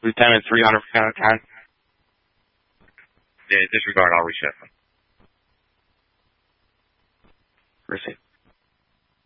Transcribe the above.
Lieutenant 300 for count of 10. Yeah, disregard, I'll reshift them. Receive.